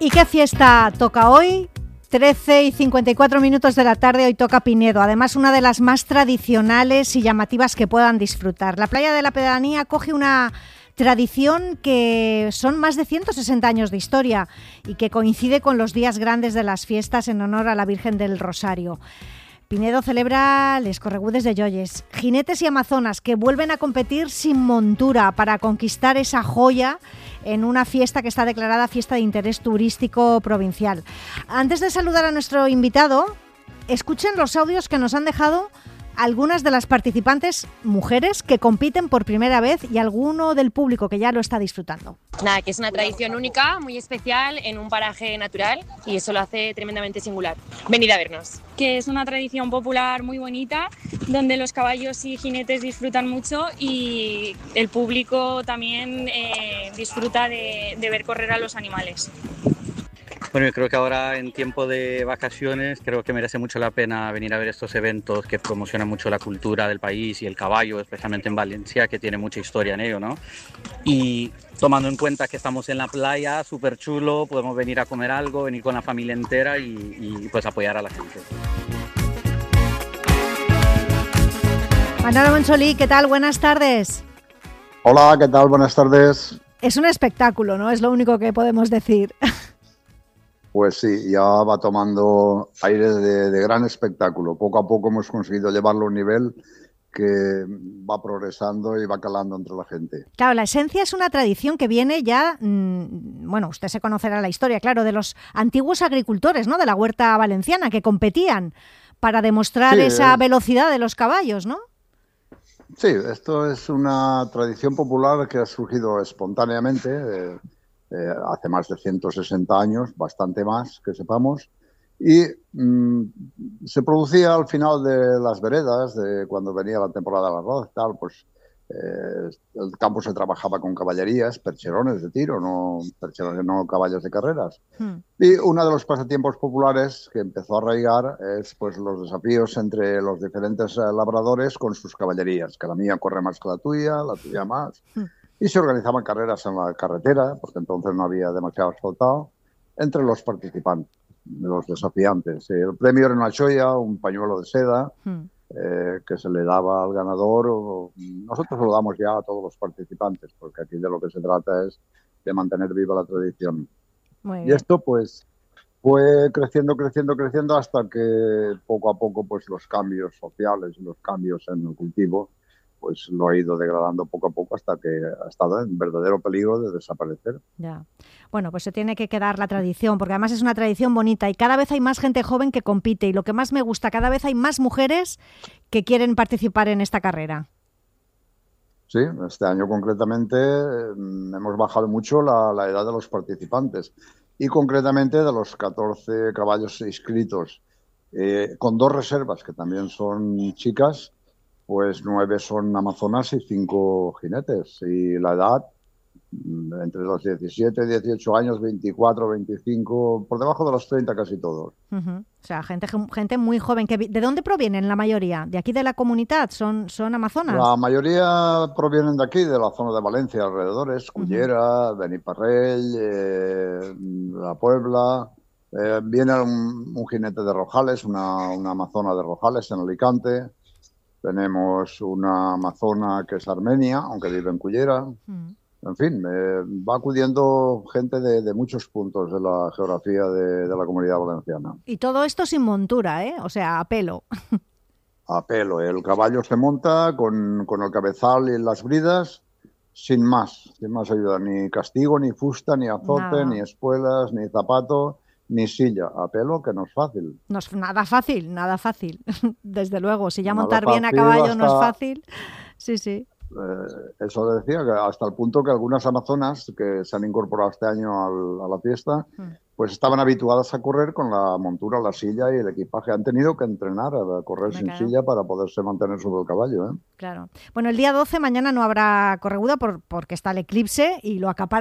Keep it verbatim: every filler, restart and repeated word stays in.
¿Y qué fiesta toca hoy? trece y cincuenta y cuatro minutos de la tarde, hoy toca Pinedo, además una de las más tradicionales y llamativas que puedan disfrutar. La playa de la Pedanía acoge una tradición que son más de ciento sesenta años de historia y que coincide con los días grandes de las fiestas en honor a la Virgen del Rosario. Pinedo celebra les corregudes de Lloyes, jinetes y amazonas que vuelven a competir sin montura para conquistar esa joya en una fiesta que está declarada fiesta de interés turístico provincial. Antes de saludar a nuestro invitado, escuchen los audios que nos han dejado algunas de las participantes mujeres que compiten por primera vez y alguno del público que ya lo está disfrutando. Nada, que es una tradición única, muy especial, en un paraje natural y eso lo hace tremendamente singular. Venid a vernos. Que es una tradición popular muy bonita, donde los caballos y jinetes disfrutan mucho y el público también eh, disfruta de, de ver correr a los animales. Bueno, yo creo que ahora en tiempo de vacaciones creo que merece mucho la pena venir a ver estos eventos que promocionan mucho la cultura del país y el caballo, especialmente en Valencia, que tiene mucha historia en ello, ¿no? Y tomando en cuenta que estamos en la playa, súper chulo, podemos venir a comer algo, venir con la familia entera y, y pues apoyar a la gente. Manolo Monsolí, ¿qué tal? Buenas tardes. Hola, ¿qué tal? Buenas tardes. Es un espectáculo, ¿no? Es lo único que podemos decir. Pues sí, ya va tomando aire de, de gran espectáculo. Poco a poco hemos conseguido llevarlo a un nivel que va progresando y va calando entre la gente. Claro, la esencia es una tradición que viene ya, mmm, bueno, usted se conocerá la historia, claro, de los antiguos agricultores, ¿no? De la huerta valenciana, que competían para demostrar sí, esa es... velocidad de los caballos, ¿no? Sí, esto es una tradición popular que ha surgido espontáneamente, eh, Eh, hace más de ciento sesenta años, bastante más que sepamos, y mmm, se producía al final de las veredas, de cuando venía la temporada del arroz y tal, pues eh, el campo se trabajaba con caballerías, percherones de tiro, no percherones, no caballos de carreras. Hmm. Y uno de los pasatiempos populares que empezó a arraigar es pues los desafíos entre los diferentes eh, labradores con sus caballerías, que la mía corre más que la tuya, la tuya más. Hmm. Y se organizaban carreras en la carretera, porque entonces no había demasiado asfaltado, entre los participantes, los desafiantes. El premio era una cholla, un pañuelo de seda, mm. eh, que se le daba al ganador. O, nosotros lo damos ya a todos los participantes, porque aquí de lo que se trata es de mantener viva la tradición. Muy bien. Y esto, pues, fue creciendo, creciendo, creciendo, hasta que poco a poco, pues, los cambios sociales y los cambios en el cultivo pues lo ha ido degradando poco a poco hasta que ha estado en verdadero peligro de desaparecer. Ya. Bueno, pues se tiene que quedar la tradición, porque además es una tradición bonita y cada vez hay más gente joven que compite y lo que más me gusta, cada vez hay más mujeres que quieren participar en esta carrera. Sí, este año concretamente eh, hemos bajado mucho la, la edad de los participantes y concretamente de los catorce caballos inscritos, eh, con dos reservas que también son chicas. Pues nueve son amazonas y cinco jinetes. Y la edad, entre los diecisiete, dieciocho años, veinticuatro, veinticinco, por debajo de los treinta casi todos. Uh-huh. O sea, gente gente muy joven. Que, ¿de dónde provienen la mayoría? ¿De aquí de la comunidad? ¿Son, son amazonas? La mayoría provienen de aquí, de la zona de Valencia, alrededores, Cullera, uh-huh. Beniparrell, eh, La Puebla. Eh, viene un, un jinete de Rojales, una, una amazona de Rojales en Alicante. Tenemos una amazona que es armenia, aunque vive en Cullera. Mm. En fin, eh, va acudiendo gente de, de muchos puntos de la geografía de, de la Comunidad Valenciana. Y todo esto sin montura, ¿eh? O sea, a pelo. A pelo. El caballo se monta con, con el cabezal y las bridas, sin más. Sin más ayuda. Ni castigo, ni fusta, ni azote, nada. Ni espuelas, ni zapato. Ni silla, a pelo, que no es fácil. No es nada fácil, nada fácil. Desde luego, si ya nada montar bien a caballo hasta, no es fácil. Sí, sí. Eh, eso decía, que hasta el punto que algunas amazonas que se han incorporado este año al, a la fiesta, mm. pues estaban habituadas a correr con la montura, la silla y el equipaje. Han tenido que entrenar a correr Me sin cago. silla para poderse mantener sobre el caballo, ¿eh? Claro. Bueno, el día doce, mañana no habrá correguda por, porque está el eclipse y lo acapara